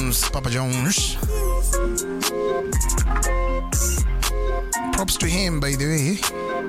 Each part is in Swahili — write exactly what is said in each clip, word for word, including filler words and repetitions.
Jones, Papa Jones. Props to him, by the way.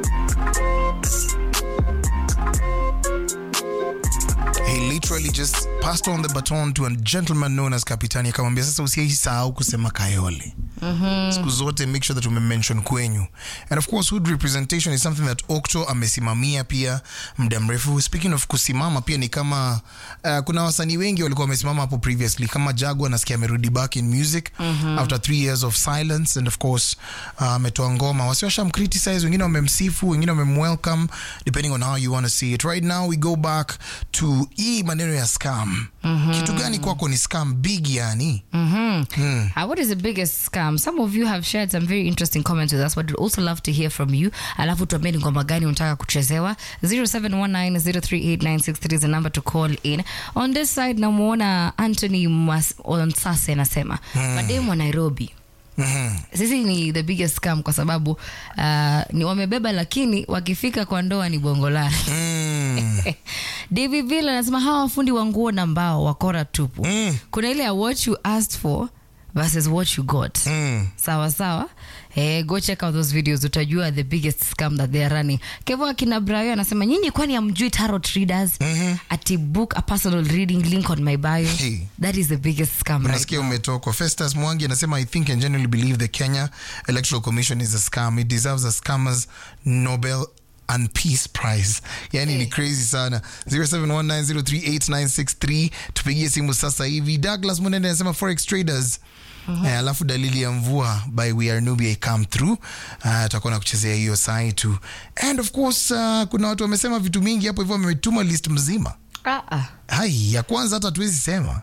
He literally just passed on the baton to a gentleman known as Kapitani. Akamwambia sasa usisahau kusema Kayole. Mhm. Siku zote make sure that we mention kwenyu. And of course hood representation is something that Okto amesimamia pia muda mrefu. Speaking of kusimama pia ni kama uh, kuna wasanii wengi walikuwa wamesimama hapo previously kama Jaguar nasikia amerudi back in music mm-hmm. after three years of silence, and of course ametoa uh, ngoma. Wasiwasha criticize, wengine wamemsifu, wengine wamemwelcome depending on how you want to see it. Right now we go back to hii maneno ya scam. Mm-hmm. Kitu gani kwako ni scam big yani? Mhm. Mm. Uh, what is the biggest scam? Some of you have shared some very interesting comments with us, but we'd also love to hear from you. Alafu tuambie ni ngoma gani unataka kuchezewa. zero seven one nine zero three eight nine six three is the number to call in. On this side namuona Anthony Onsase anasema mm. mademu wa Nairobi. Mm-hmm. Sisi ni the biggest scam kwa sababu uh, ni wamebeba lakini wakifika kwa ndoa ni bongolari. Mm. David Villa anasema hawa wafundi wa nguo na mbao wakora tupu. Mm. Kuna ile ya what you asked for versus what you got. Mm. Sawa sawa. Eh, go check out those videos utajua the biggest scam that they are running. Kevo akina Brayo anasema nyinyi kwani hamjui tarot readers? Mm-hmm. Ati book a personal reading link on my bio. Hey. That is the biggest scam. Unasikia right umetoko. Festus Mwangi anasema I think and genuinely believe the Kenya Electoral Commission is a scam. It deserves a scammer's Nobel and Peace Prize. Yani hey. Ni crazy sana. zero seven one nine zero three eight nine six three tupigie simu sasa hivi. Douglas Munene anasema forex traders. Mm-hmm. Uh, alafu dalili ya mvua by We Are Nubia come through. Uh, tutakuwa na kuchezea hiyo saa tu. And of course uh, kuna watu wamesema vitu mingi hapo hivyo wametuma list mzima. Ah ah. Hai, ya kwanza hata tuwezi sema.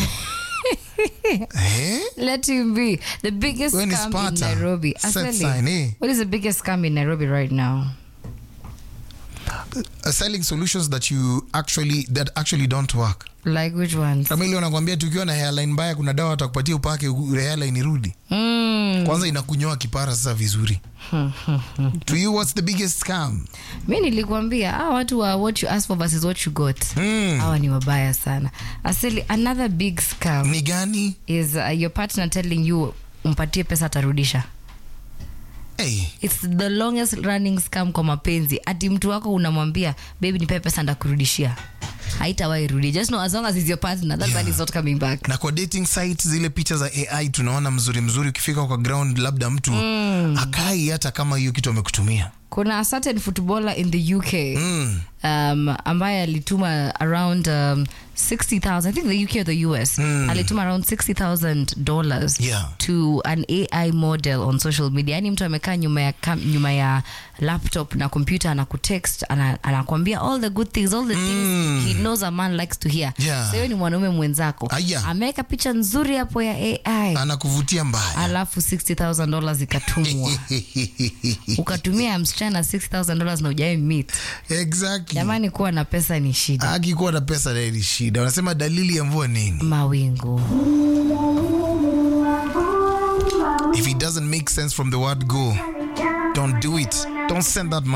Eh? Let him be. The biggest when scam in Nairobi. Sign, eh? What is the biggest scam in Nairobi right now? Uh, selling solutions that you actually that actually don't work. Like which ones? Kama ile wanakuambia tukiwa na hairline mbaya kuna dawa atakupatia upake hairline irudi. Mm. Kwanza inakunyoa kipara sasa vizuri. To you, what's the biggest scam? Mimi nilikwambia ah watu wa what you asked for versus what you got. Mm. Hawa ni wabaya sana. Asili another big scam. Ni gani? Is uh, your partner telling you umpatie pesa atarudisha. Hey. It's the longest running scam kwa mapenzi. Ati mtu wako unamwambia baby nipe pesa ndakurudishia. Haitawahi rudi. Just know as long as it's your partner that yeah. man is not coming back. Na kwa dating sites zile picha za A I tunaona mzuri mzuri ukifika kwa ground labda mtu mm. akai hata kama hiyo kitu amekutumia. Kuna a certain footballer in the U K mm. um, ambaye alituma around um, sixty thousand, I think the U K or the U S mm. alituma around sixty thousand dollars yeah. to an A I model on social media. Yani mtu amekaa nyuma ya nyuma ya laptop na computer na kutext anakuambia all the good things, all the mm. things he knows a man likes to hear. Yeah. So ni mwanaume mwenzako. Aya. Ameweka picha nzuri hapo ya A I. Anakuvutia mbaya. Alafu sixty thousand dollars ikatumwa. Ukatumia msichana sixty thousand dollars na hujawahi meet. Exactly. Jamani kuwa na pesa ni shida. Akikuwa na pesa ni shida. Wanasema dalili ya mvua nini? Mawingu. If it doesn't make sense from the word go, don't do it. Don't send that